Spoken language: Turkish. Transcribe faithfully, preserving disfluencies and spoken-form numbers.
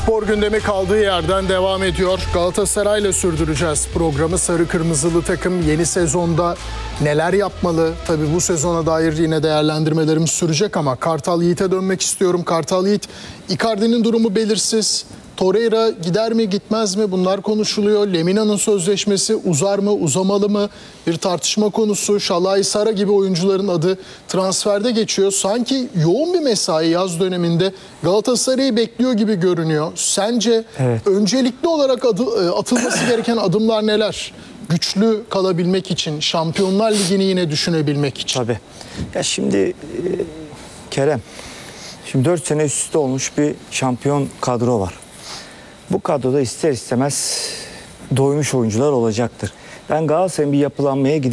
Spor gündemi kaldığı yerden devam ediyor. Galatasaray'la sürdüreceğiz programı. Sarı kırmızılı takım yeni sezonda neler yapmalı? Tabii bu sezona dair yine değerlendirmelerimiz sürecek ama Kartal Yiğit'e dönmek istiyorum. Kartal Yiğit, Icardi'nin durumu belirsiz. Torreira gider mi gitmez mi? Bunlar konuşuluyor. Lemina'nın sözleşmesi uzar mı uzamalı mı? Bir tartışma konusu. Şalay Sara gibi oyuncuların adı transferde geçiyor. Sanki yoğun bir mesai yaz döneminde Galatasaray'ı bekliyor gibi görünüyor. Sence Evet. öncelikli olarak adı, atılması gereken adımlar neler? Güçlü kalabilmek için, Şampiyonlar Ligi'ni yine düşünebilmek için. Tabii. Ya şimdi e, Kerem, şimdi dört sene üst üste olmuş bir şampiyon kadro var. Bu kadroda ister istemez doymuş oyuncular olacaktır. Ben Galatasaray'ın bir yapılanmaya gidiyorum.